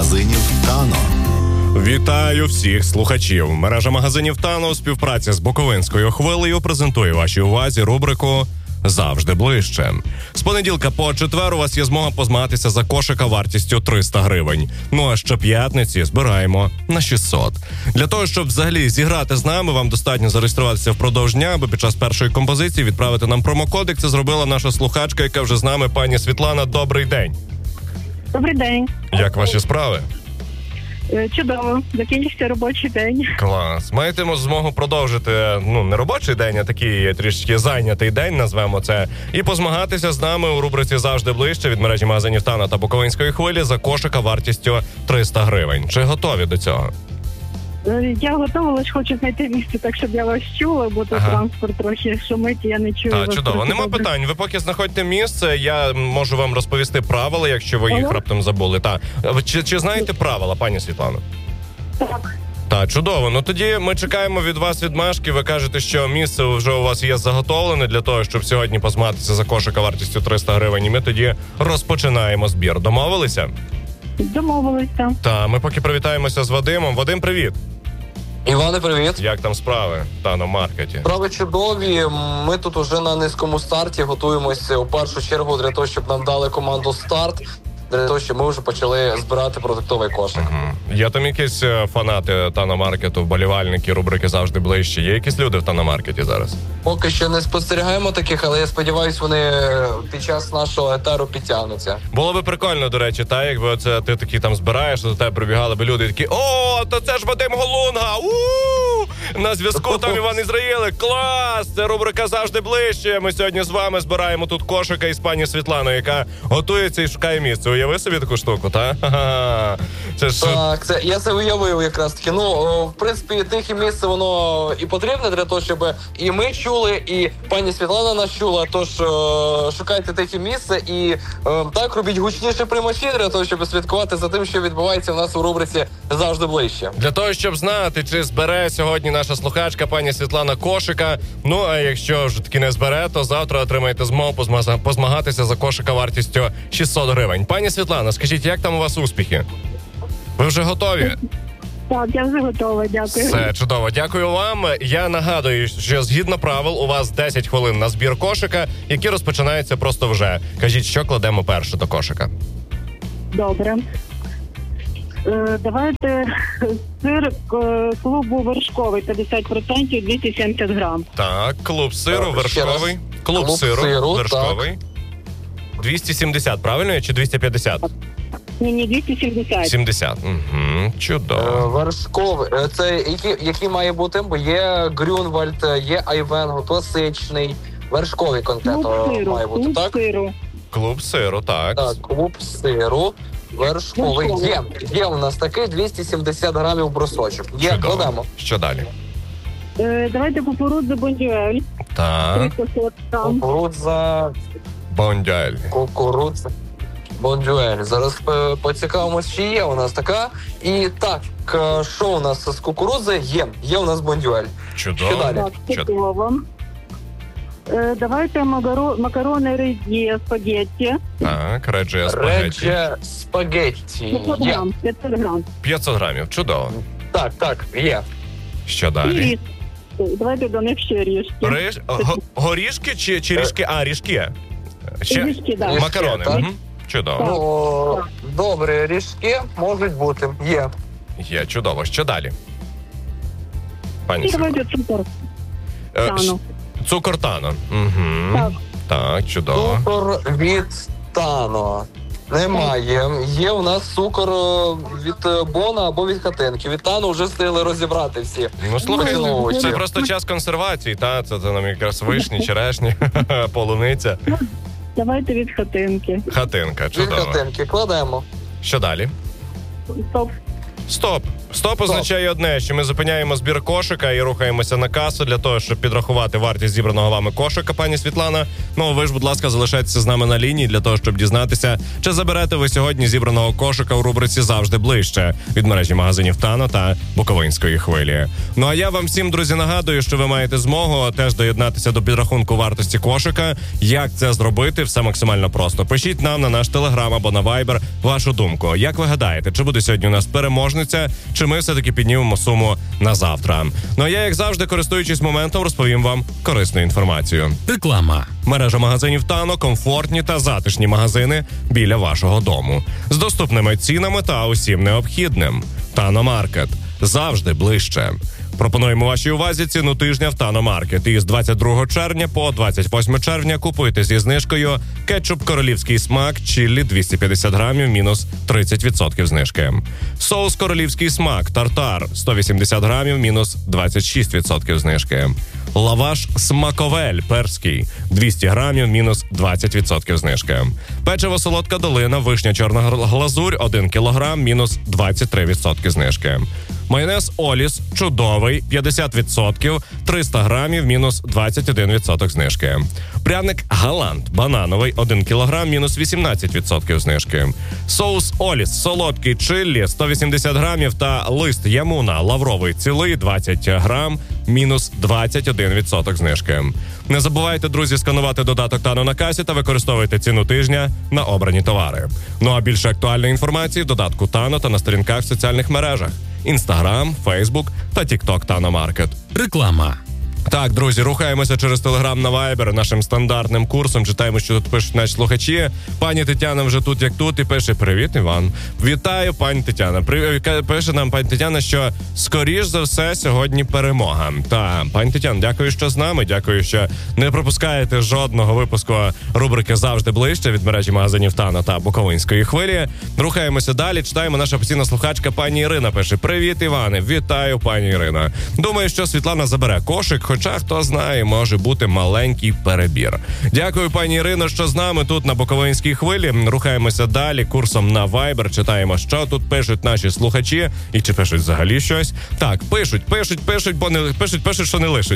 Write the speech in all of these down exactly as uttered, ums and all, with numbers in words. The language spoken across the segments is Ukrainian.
магазинів «Тано». Вітаю всіх слухачів. Мережа магазинів «Тано» у співпраці з Буковинською хвилею презентує вашій увазі рубрику «Завжди ближче». З понеділка по четвер у вас є змога позмагатися за кошика вартістю триста гривень. Ну а щоп'ятниці збираємо на шістсот. Для того, щоб взагалі зіграти з нами, вам достатньо зареєструватися впродовж дня, аби під час першої композиції відправити нам промокодик. Це зробила наша слухачка, яка вже з нами, пані Світлана. Добрий день. Добрий день. Як ваші справи? Чудово. Закінчився робочий день. Клас. Маєте змогу продовжити, ну, не робочий день, а такий трішки зайнятий день, назвемо це, і позмагатися з нами у рубриці «Завжди ближче» від мережі магазинів «Тано» та Буковинської хвилі за кошика вартістю триста гривень. Чи готові до цього? Я готова, лише хочу знайти місце так, щоб я вас чула, бо тут ага. транспорт трохи шумить, я не чую. Так, чудово. Нема добре. питань. Ви поки знаходьте місце, я можу вам розповісти правила, якщо ви їх Алло? раптом забули. Так. Чи, чи знаєте правила, пані Світлано? Так. Так, чудово. Ну тоді ми чекаємо від вас відмашки. Ви кажете, що місце вже у вас є заготовлене для того, щоб сьогодні позматися за кошика вартістю триста гривень. І ми тоді розпочинаємо збір. Домовилися? Домовилися. Так, ми поки привітаємося з Вадимом. Вадим, привіт. Іване, привіт. Як там справи в Тано-маркеті? Справи чудові. Ми тут уже на низькому старті готуємося у першу чергу для того, щоб нам дали команду «Старт», для того, щоб ми вже почали збирати продуктовий кошик. Угу. Є там якісь фанати Тано-маркету, вболівальники рубрики «Завжди ближче»? Є якісь люди в Тано-маркеті зараз? Поки що не спостерігаємо таких, але я сподіваюся, вони під час нашого етеру підтягнуться. Було би прикольно, до речі, та, якби оце ти такі там збираєш, до тебе прибігали би люди і такі: «О, то це ж Вадим Голунга! У-у-у! На зв'язку там Іван Ізраїли! Клас! Це рубрика «Завжди ближче». Ми сьогодні з вами збираємо тут кошика із пані Світланою, яка готується і шукає місце. Уяви собі таку штуку, та? Ха-ха. Це ж... Так, це, я це уявив якраз таки. Ну, в принципі, тихе місце, воно і потрібне для того, щоб і ми чули, і пані Світлана нас чула. Тож шукайте тихе місце і так, робіть гучніше приймачі для того, щоб слідкувати за тим, що відбувається в нас у рубриці «Завжди ближче». Для того, щоб знати, чи збере сьогодні наша слухачка пані Світлана кошика. Ну, а якщо вже таки не збере, то завтра отримаєте змогу позмагатися за кошика вартістю шістсот гривень. Пані Світлана, скажіть, як там у вас успіхи? Ви вже готові? Так, я вже готова, дякую. Все, чудово, дякую вам. Я нагадую, що згідно правил у вас десять хвилин на збір кошика, які розпочинаються просто вже. Кажіть, що кладемо перше до кошика? Добре. Е, давайте сир клубу вершковий, п'ятдесят відсотків, двісті сімдесят грам. Так, клуб сиру вершковий. Клуб, клуб сиру, сиру вершковий. Так. двісті сімдесят, правильно, чи двісті п'ятдесят? Ні, ні, двісті сімдесят. сімдесят, угу, чудово. Е, вершковий, це який, який має бути? Бо є Грюнвальд, є Айвенго, класичний, вершковий контент має бути, клуб так? Сиру. Клуб сиру, так. Так, клуб сиру, вершковий. Є, є у нас такий двісті сімдесят грамів брусочок. Є, кладемо. Що далі? Е, давайте кукурудзу бондюель. Так. Кукурудза... Бондюель. Кукурудза. Бондюель. Зараз поцікавимось, чи є у нас така. І так, що у нас з кукурудзи? Є. Є у нас бондюель. Чудово. Що далі? Так, чудово. Е, давайте макаро... макарони реджія спагетті. Так, реджія спагетті. Реджія спагетті. п'ятсот грам. п'ятсот грам. п'ятсот грамів. Чудово. Так, так, є. Що далі? Давайте до них ще ріжки. Риж... Го... Горішки чи, чи ріжки? А, ріжки. Ще... Ріжки, да. Макарони. Так. Угу. Чудово. Ну, добре, ріжки можуть бути. Є. Є, чудово. Що далі? Пані І давайте цукор. Е, Тано. Цукор Тано. Угу. Так. Так, чудово. Цукор від Тано. Немає. Є у нас цукор від Бона або від хатинки. Від Тану вже встигли розібрати всі. Ну, слухай, Ну, це є. просто час консервації, та? Це, це нам якраз вишні, черешні, полуниця. Давайте від хатинки. Хатинка, Від чудово. хатинки кладемо. Що далі? Стоп. Стоп. Стоп означає одне, що ми зупиняємо збір кошика і рухаємося на касу для того, щоб підрахувати вартість зібраного вами кошика, пані Світлана. Ну, ви ж, будь ласка, залишайтеся з нами на лінії для того, щоб дізнатися, чи заберете ви сьогодні зібраного кошика у рубриці «Завжди ближче» від мережі магазинів «Тано» та Буковинської хвилі. Ну, а я вам всім, друзі, нагадую, що ви маєте змогу теж доєднатися до підрахунку вартості кошика. Як це зробити? Все максимально просто. Пишіть нам на наш телеграм або на вайбер вашу думку. Як ви гадаєте, чи буде сьогодні у нас переможниця, чи ми все-таки піднімемо суму на завтра? Ну а я, як завжди, користуючись моментом, розповім вам корисну інформацію. Реклама. Мережа магазинів «Тано» – комфортні та затишні магазини біля вашого дому. З доступними цінами та усім необхідним. «Тано Маркет» – завжди ближче. Пропонуємо вашій увазі ціну тижня в «Тано Маркет». І з двадцять другого червня по двадцять восьме червня купуйте зі знижкою кетчуп «Королівський смак» чіллі двісті п'ятдесят грамів, мінус тридцять відсотків знижки. Соус «Королівський смак» тартар сто вісімдесят грамів, мінус двадцять шість відсотків знижки. Лаваш «Смаковель» перський двісті грамів, мінус двадцять відсотків знижки. Печиво «Солодка долина» вишня чорна глазурь один кілограм, мінус двадцять три відсотки знижки. Майонез «Оліс» чудовий п'ятдесят відсотків, триста грамів, мінус двадцять один відсоток знижки. Пряник «Галант» банановий один кілограм, мінус вісімнадцять відсотків знижки. Соус «Оліс» солодкий чиллі сто вісімдесят грамів та лист Ямуна лавровий цілий двадцять грам, мінус двадцять один відсоток знижки. Не забувайте, друзі, сканувати додаток «Тано» на касі та використовуйте ціну тижня на обрані товари. Ну а більше актуальної інформації в додатку «Тано» та на сторінках в соціальних мережах. Інстаграм, Фейсбук та Тікток «Тано Маркет». Реклама. Так, друзі, рухаємося через Телеграм на Вайбер нашим стандартним курсом. Читаємо, що тут пишуть наші слухачі. Пані Тетяна вже тут, як тут, і пише: «Привіт, Іван». Вітаю, пані Тетяна. При... Пише нам пані Тетяна, що скоріш за все сьогодні перемога. Та, пані Тетяна, дякую, що з нами. Дякую, що не пропускаєте жодного випуску рубрики «Завжди ближче» від мережі магазинів «Тано» та Буковинської хвилі. Рухаємося далі. Читаємо, наша постійна слухачка пані Ірина пише: «Привіт, Іване». Вітаю, пані Ірина. Думаю, що Світлана забере кошик, хоча, хто знає, може бути маленький перебір. Дякую, пані Ірино, що з нами тут на Буковинській хвилі. Рухаємося далі курсом на Viber. Читаємо, що тут пишуть наші слухачі. І чи пишуть взагалі щось? Так, пишуть, пишуть, пишуть, бо не пишуть, пишуть, що не лишуть.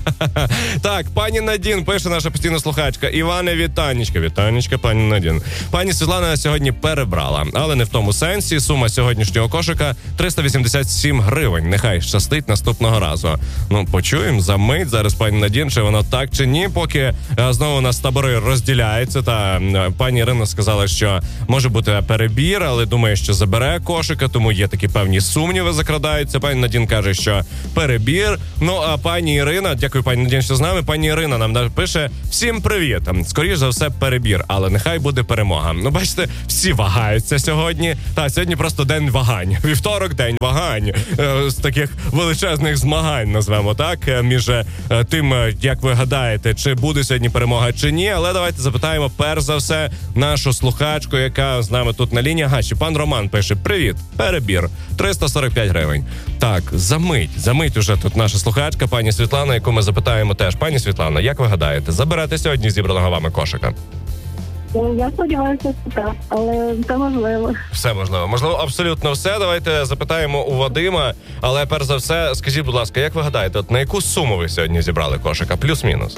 Так, пані Надін пише, наша постійна слухачка: «Іване, вітанечка». Вітанечка, пані Надін. Пані Світлана сьогодні перебрала, але не в тому сенсі. Сума сьогоднішнього кошика триста вісімдесят сім гривень. Нехай щастить наступного разу. Ну, почуємо за мить зараз, пані Надін, чи воно так чи ні, поки а, знову у нас табори розділяються. Та а, пані Ірина сказала, що може бути перебір, але думає, що забере кошика, тому є такі певні сумніви закрадаються. Пані Надін каже, що перебір. Ну, а пані Ірина, дякую, пані Надін, що з нами. Пані Ірина нам пише: «Всім привіт. Скоріш за все перебір, але нехай буде перемога». Ну, бачите, всі вагаються сьогодні. Та, сьогодні просто день вагань. Вівторок, день вагань. Е, з таких величезних змагань, назвемо так, між тим, як ви гадаєте, чи буде сьогодні перемога, чи ні. Але давайте запитаємо перш за все нашу слухачку, яка з нами тут на лінії. Ага, ще пан Роман пише: «Привіт, перебір, триста сорок п'ять гривень». Так, замить, замить уже тут наша слухачка, пані Світлана, яку ми запитаємо теж. Пані Світлана, як ви гадаєте, заберете сьогодні зібраного вами кошика? Я сподіваюся, що так, але це можливо. Все можливо. Можливо, абсолютно все. Давайте запитаємо у Вадима. Але перш за все, скажіть, будь ласка, як ви гадаєте, от на яку суму ви сьогодні зібрали кошика? Плюс-мінус?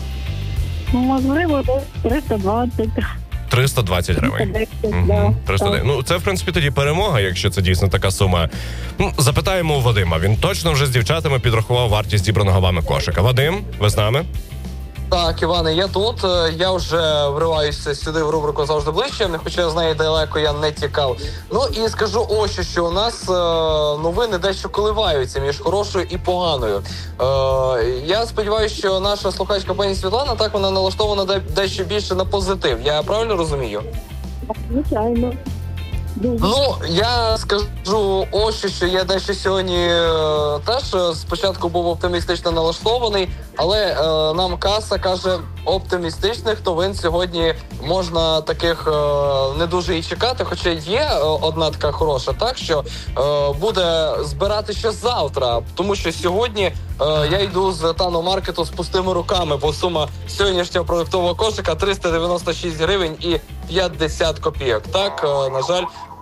Можливо, триста двадцять. триста двадцять гривень. Угу. триста... Ну, це, в принципі, тоді перемога, якщо це дійсно така сума. Ну, запитаємо у Вадима. Він точно вже з дівчатами підрахував вартість зібраного вами кошика. Вадим, ви з нами? Так, Іване, я тут. Я вже вриваюся сюди в рубрику «Завжди ближче», хоча я знаю, далеко я не тікав. Ну і скажу ось що, що у нас е, новини дещо коливаються між хорошою і поганою. Е, я сподіваюся, що наша слухачка пані Світлана, так, вона налаштована де, дещо більше на позитив. Я правильно розумію? Звичайно. Ну, я скажу ось, що я дещо сьогодні е, теж е, спочатку був оптимістично налаштований, але е, нам каса каже, оптимістичних новин сьогодні можна таких е, не дуже і чекати, хоча є е, одна така хороша, так, що е, буде збирати ще завтра, тому що сьогодні е, я йду з Тано Маркету з пустими руками, бо сума сьогоднішнього продуктового кошика триста дев'яносто шість гривень і п'ятдесят копійок. Так, е, на жаль,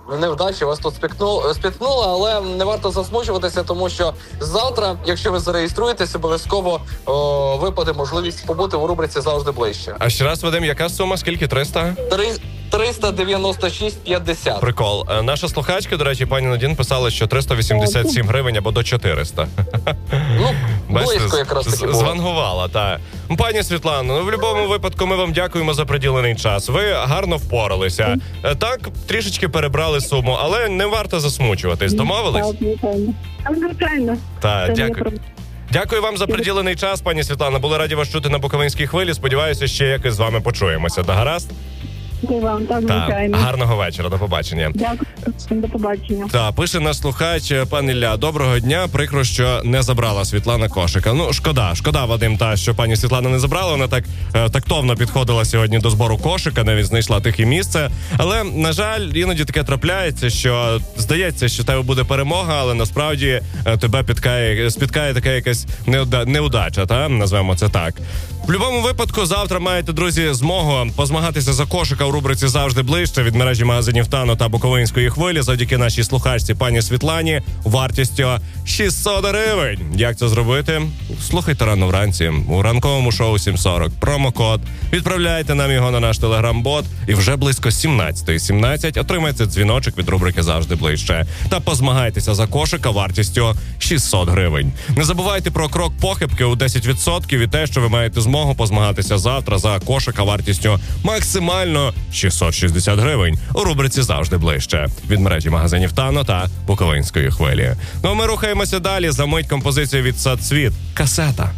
невдачі вас тут спіткнуло, спіткнуло, але не варто засмучуватися, тому що завтра, якщо ви зареєструєтесь, обов'язково о, випаде можливість побути у рубриці «Завжди ближче». А ще раз, Вадим, яка сума? Скільки? триста? триста дев'яносто шість п'ятдесят. Прикол. Наша слухачка, до речі, пані Надін, писала, що триста вісімдесят сім гривень або до чотириста. Ну, близько якраз таки було. Звангувала, так. Пані Світлано, ну в будь-якому випадку ми вам дякуємо за приділений час. Ви гарно впоралися. Так, трішечки перебрали суму, але не варто засмучуватись. Домовились? Так, звичайно. Звичайно. Так, дякую. Дякую вам за приділений час, пані Світлана. Були раді вас чути на Буковинській хвилі. Сподіваюся, ще якось з вами почуємося. Да, гаразд? Дякую вам, так, звичайно. Гарного вечора, до побачення. Дякую, до побачення. Так, пише наш слухач, пан Ілля, доброго дня, прикро, що не забрала Світлана кошика. Ну, шкода, шкода, Вадим, та, що пані Світлана не забрала, вона так е, тактовно підходила сьогодні до збору кошика, навіть знайшла тихе місце. Але, на жаль, іноді таке трапляється, що здається, що тебе буде перемога, але насправді е, тебе підкає, спіткає така якась неуда, неудача, та? Назвемо це так. В будь-якому випадку завтра маєте, друзі, змогу позмагатися за кошика у рубриці «Завжди ближче» від мережі магазинів «Тано» та Буковинської хвилі завдяки нашій слухачці пані Світлані вартістю шістсот гривень. Як це зробити? Слухайте рано вранці у ранковому шоу сім сорок. Промокод. Відправляйте нам його на наш телеграм-бот і вже близько сімнадцята сімнадцять отримаєте дзвіночок від рубрики «Завжди ближче» та позмагайтеся за кошика вартістю шістсот гривень. Не забувайте про крок похибки у десять відсотків і те, що ви маєте змогу позмагатися завтра за кошика вартістю максимально шістсот шістдесят гривень у рубриці «Завжди ближче» від мережі магазинів «Тано» та Буковинської хвилі. Ну а ми рухаємося далі. За мить композиція від «Садцвіт». Касета.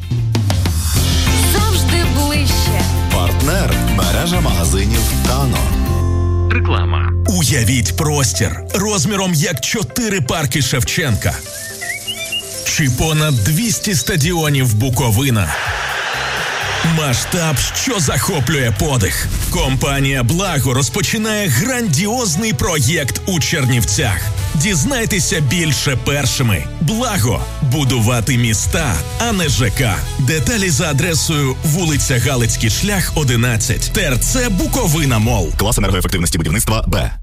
Завжди ближче. Партнер – мережа магазинів «Тано». Реклама. Уявіть простір розміром як чотири парки Шевченка. Чи понад двісті стадіонів Буковина. Масштаб, що захоплює подих. Компанія «Благо» розпочинає грандіозний проєкт у Чернівцях. Дізнайтеся більше першими. «Благо» – будувати міста, а не ЖК. Деталі за адресою вулиця Галицький шлях, одинадцять. ТРЦ «Буковина Мол». Клас енергоефективності будівництва Б.